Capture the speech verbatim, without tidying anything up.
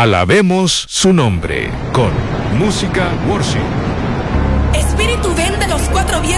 Alabemos su nombre con Música Worship. Espíritu, ven de los cuatro vientos